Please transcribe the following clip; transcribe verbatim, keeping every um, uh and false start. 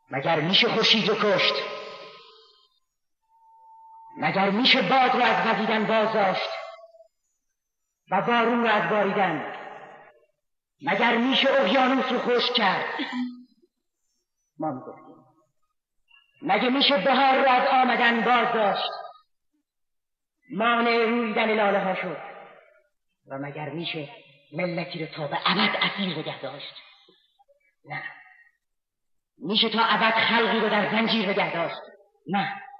مگر میشه خورشید رو کشت؟ مگر میشه باد رو از وزیدن باز داشت و بارون رو از باریدن؟ مگر میشه اقیانوس رو خشک کرد؟ ما میگفتیم مگه میشه بهار رو از آمدن باز داشت؟ مانع رویدن لاله ها شد. و مگر میشه ملتی رو تا به ابد اسیر نگه داشت؟ نه. میشه تا ابد خلقی رو در زنجیر نگه داشت؟ نه.